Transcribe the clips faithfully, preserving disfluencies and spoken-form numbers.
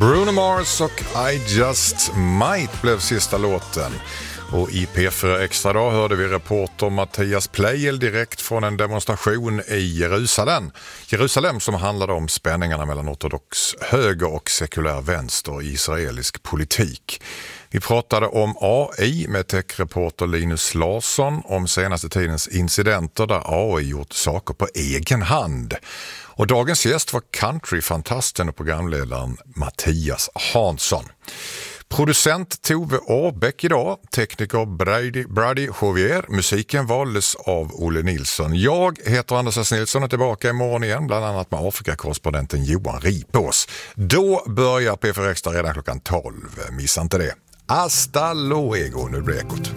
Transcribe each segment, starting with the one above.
Bruno Mars och I Just Might blev sista låten. Och i P fyra Extra dag hörde vi reporter Mattias Pleijel direkt från en demonstration i Jerusalem. Jerusalem som handlade om spänningarna mellan ortodox höger och sekulär vänster i israelisk politik. Vi pratade om A I med techreporter Linus Larsson om senaste tidens incidenter där A I gjort saker på egen hand. Och dagens gäst var countryfantasten och programledaren Mattias Hansson. Producent Tove Årbäck idag, tekniker Brady, Brady Jovier. Musiken valdes av Olle Nilsson. Jag heter Anders S. Nilsson och är tillbaka imorgon igen, bland annat med Afrikakorrespondenten Johan Ripås. Då börjar P fyra Extra redan klockan tolv. Missa inte det. Hasta luego, nu blir ekot.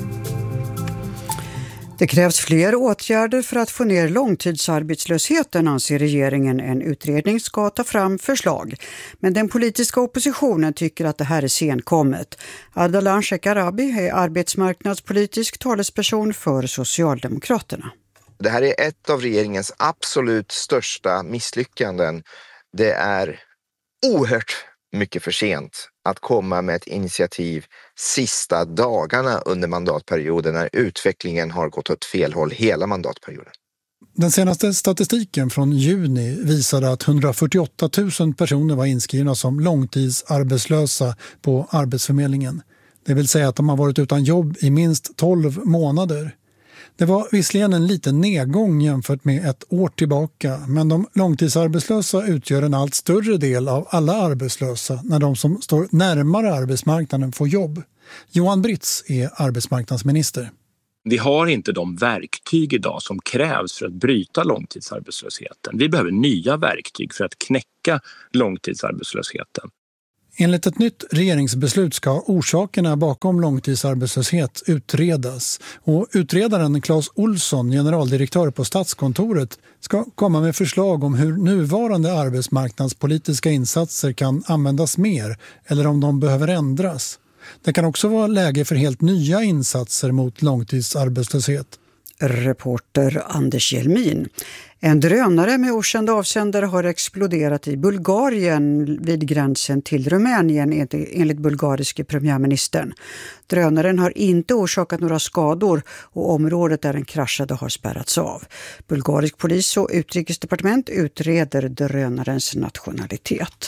Det krävs fler åtgärder för att få ner långtidsarbetslösheten, anser regeringen. En utredning ska ta fram förslag. Men den politiska oppositionen tycker att det här är senkommet. Ardalan Shekarabi är arbetsmarknadspolitisk talesperson för Socialdemokraterna. Det här är ett av regeringens absolut största misslyckanden. Det är oerhört mycket för sent att komma med ett initiativ sista dagarna under mandatperioden när utvecklingen har gått åt fel håll hela mandatperioden. Den senaste statistiken från juni visade att hundrafyrtioåtta tusen personer var inskrivna som långtidsarbetslösa på Arbetsförmedlingen. Det vill säga att de har varit utan jobb i minst tolv månader. Det var visserligen en liten nedgång jämfört med ett år tillbaka, men de långtidsarbetslösa utgör en allt större del av alla arbetslösa när de som står närmare arbetsmarknaden får jobb. Johan Britz är arbetsmarknadsminister. Vi har inte de verktyg idag som krävs för att bryta långtidsarbetslösheten. Vi behöver nya verktyg för att knäcka långtidsarbetslösheten. Enligt ett nytt regeringsbeslut ska orsakerna bakom långtidsarbetslöshet utredas. Och utredaren Claes Olsson, generaldirektör på Statskontoret, ska komma med förslag om hur nuvarande arbetsmarknadspolitiska insatser kan användas mer eller om de behöver ändras. Det kan också vara läge för helt nya insatser mot långtidsarbetslöshet. Reporter Anders Jelmin. En drönare med okänd avsändare har exploderat i Bulgarien vid gränsen till Rumänien enligt bulgariske premiärministern. Drönaren har inte orsakat några skador och området där den kraschade har spärrats av. Bulgarisk polis och utrikesdepartement utreder drönarens nationalitet.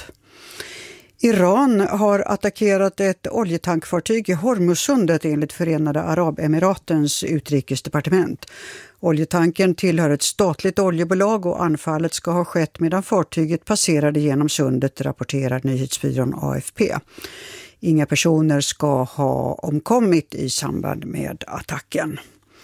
Iran har attackerat ett oljetankfartyg i Hormuzsundet enligt Förenade Arabemiratens utrikesdepartement. Oljetanken tillhör ett statligt oljebolag och anfallet ska ha skett medan fartyget passerade genom sundet, rapporterar nyhetsbyrån A F P. Inga personer ska ha omkommit i samband med attacken.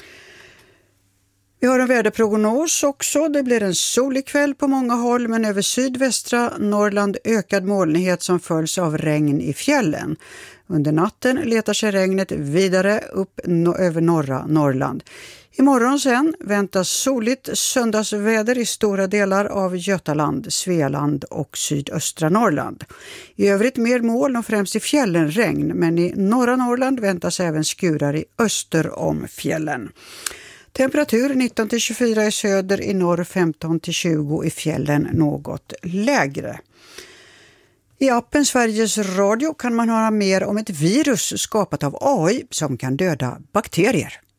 Vi har en väderprognos också. Det blir en solig kväll på många håll, men över sydvästra Norrland ökad molnighet som följs av regn i fjällen. Under natten letar sig regnet vidare upp no- över norra Norrland. Imorgon sen väntas soligt söndagsväder i stora delar av Götaland, Svealand och sydöstra Norrland. I övrigt mer moln och främst i fjällen regn, men i norra Norrland väntas även skurar i öster om fjällen. Temperatur nitton till tjugofyra i söder, i norr femton till tjugo, i fjällen något lägre. I appen Sveriges Radio kan man höra mer om ett virus skapat av A I som kan döda bakterier.